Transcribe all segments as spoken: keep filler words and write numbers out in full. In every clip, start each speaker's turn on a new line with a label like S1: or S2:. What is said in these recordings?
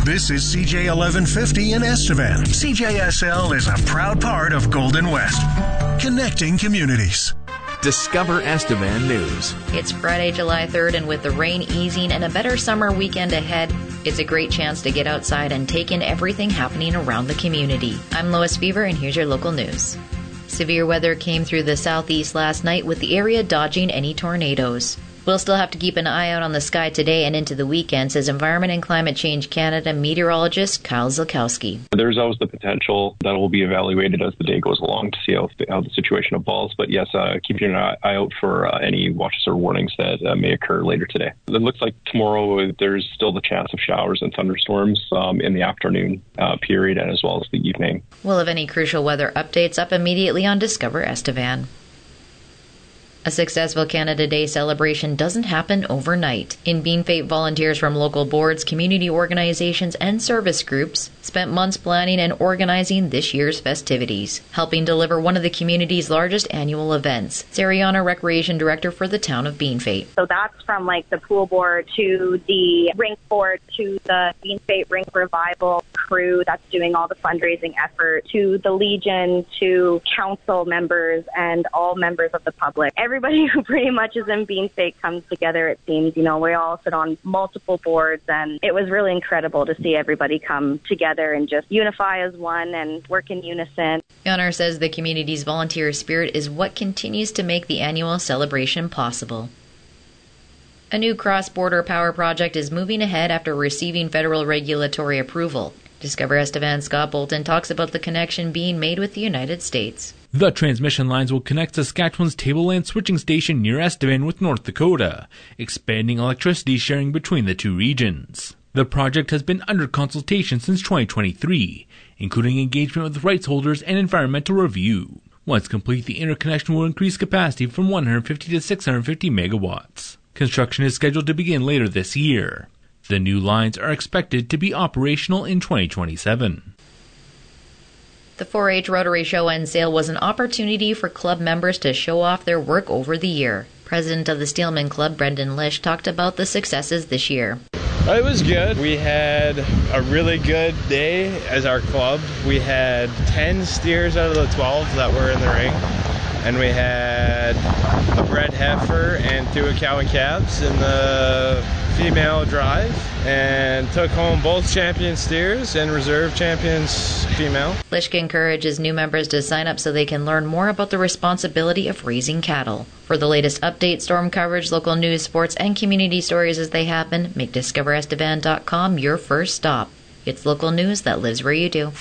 S1: This is C J eleven fifty in Estevan. C J S L is a proud part of Golden West, connecting communities.
S2: Discover Estevan News.
S3: It's Friday, July third, and with the rain easing and a better summer weekend ahead, it's a great chance to get outside and take in everything happening around the community. I'm Lois Fever, and here's your local news. Severe weather came through the southeast last night, with the area dodging any tornadoes. We'll still have to keep an eye out on the sky today and into the weekend, says Environment and Climate Change Canada meteorologist Kyle Zilkowski.
S4: There's always the potential that will be evaluated as the day goes along to see how, how the situation evolves. But yes, uh, keep an eye out for uh, any watches or warnings that uh, may occur later today. It looks like tomorrow there's still the chance of showers and thunderstorms um, in the afternoon uh, period and as well as the evening.
S3: We'll have any crucial weather updates up immediately on Discover Estevan. A successful Canada Day celebration doesn't happen overnight. In Beanfate, volunteers from local boards, community organizations, and service groups spent months planning and organizing this year's festivities, helping deliver one of the community's largest annual events. Sariana, Recreation Director for the town of Beanfate.
S5: So that's from like the pool board to the rink board to the Beanfate Rink Revival crew that's doing all the fundraising effort, to the Legion, to council members, and all members of the public. Everybody who pretty much is in Beanfate comes together, it seems. You know, we all sit on multiple boards, and it was really incredible to see everybody come together and just unify as one and work in unison.
S3: Gunnar says the community's volunteer spirit is what continues to make the annual celebration possible. A new cross-border power project is moving ahead after receiving federal regulatory approval. Discover Estevan's Scott Bolton talks about the connection being made with the United States.
S6: The transmission lines will connect Saskatchewan's Tableland switching station near Estevan with North Dakota, expanding electricity sharing between the two regions. The project has been under consultation since twenty twenty-three, including engagement with rights holders and environmental review. Once complete, the interconnection will increase capacity from one hundred fifty to six hundred fifty megawatts. Construction is scheduled to begin later this year. The new lines are expected to be operational in twenty twenty-seven.
S3: The four H Rotary Show and Sale was an opportunity for club members to show off their work over the year. President of the Steelman Club, Brendan Lish, talked about the successes this year.
S7: It was good. We had a really good day as our club. We had ten steers out of the twelve that were in the ring. And we had a bred heifer and two cow and calves in the female drive, and took home both champion steers and reserve champions female.
S3: Lishka encourages new members to sign up so they can learn more about the responsibility of raising cattle. For the latest updates, storm coverage, local news, sports, and community stories as they happen, make discover estevan dot com your first stop. It's local news that lives where you do.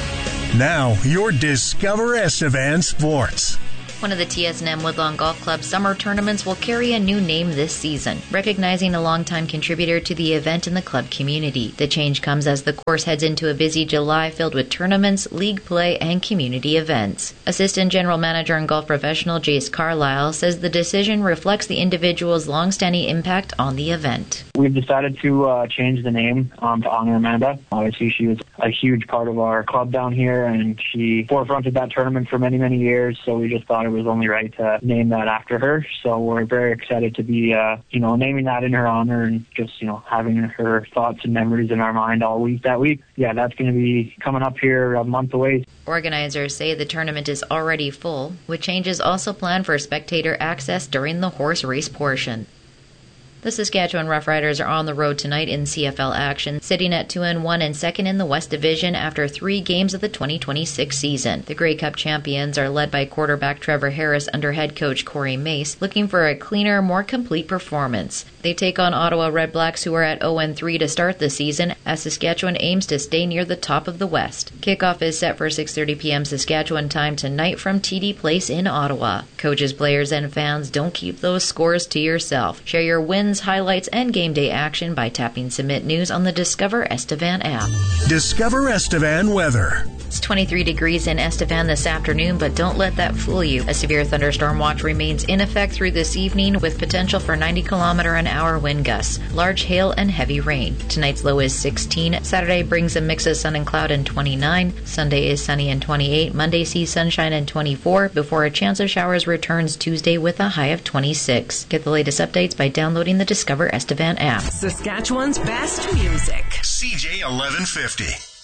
S1: Now, your Discover Estevan Sports.
S3: One of the T S N M Woodlawn Golf Club summer tournaments will carry a new name this season, recognizing a longtime contributor to the event in the club community. The change comes as the course heads into a busy July filled with tournaments, league play, and community events. Assistant General Manager and golf professional Jace Carlisle says the decision reflects the individual's long-standing impact on the event.
S8: We've decided to uh, change the name um, to honor Amanda. Obviously, she was a huge part of our club down here, and she forefronted that tournament for many, many years, so we just thought it was only right to name that after her. So we're very excited to be, uh, you know, naming that in her honor and just, you know, having her thoughts and memories in our mind all week that week. Yeah, that's going to be coming up here a month away.
S3: Organizers say the tournament is already full, with changes also planned for spectator access during the horse race portion. The Saskatchewan Roughriders are on the road tonight in C F L action, sitting at two and one and second in the West Division after three games of the twenty twenty-six season. The Grey Cup champions are led by quarterback Trevor Harris under head coach Corey Mace, looking for a cleaner, more complete performance. They take on Ottawa Red Blacks, who are at oh and three to start the season, as Saskatchewan aims to stay near the top of the West. Kickoff is set for six thirty p.m. Saskatchewan time tonight from T D Place in Ottawa. Coaches, players, and fans, don't keep those scores to yourself. Share your wins, highlights, and game day action by tapping Submit News on the Discover Estevan app.
S1: Discover Estevan weather.
S3: It's twenty-three degrees in Estevan this afternoon, but don't let that fool you. A severe thunderstorm watch remains in effect through this evening with potential for ninety kilometer an hour wind gusts, large hail, and heavy rain. Tonight's low is sixteen. Saturday brings a mix of sun and cloud and twenty-nine. Sunday is sunny and twenty-eight. Monday sees sunshine and twenty-four before a chance of showers returns Tuesday with a high of twenty-six. Get the latest updates by downloading the Discover Estevan app.
S9: Saskatchewan's best music.
S1: C C J eleven fifty.